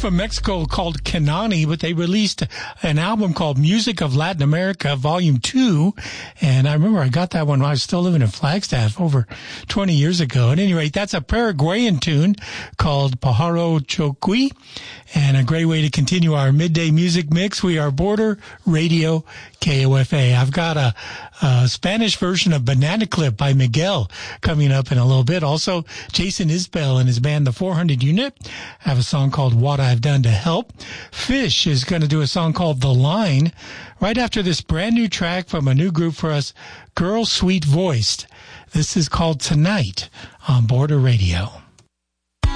from Mexico called Kanani, but they released an album called Music of Latin America, Volume 2. And I remember I got that one when I was still living in Flagstaff over 20 years ago. At any rate, that's a Paraguayan tune called Pajaro Choqui. And a great way to continue our midday music mix. We are Border Radio KOFA. I've got a Spanish version of Banana Clip by Miguel coming up in a little bit. Also, Jason Isbell and his band, The 400 Unit, have a song called What I've Done to Help. Fish is going to do a song called The Line right after this brand new track from a new group for us, Girl Sweet Voiced. This is called Tonight on Border Radio.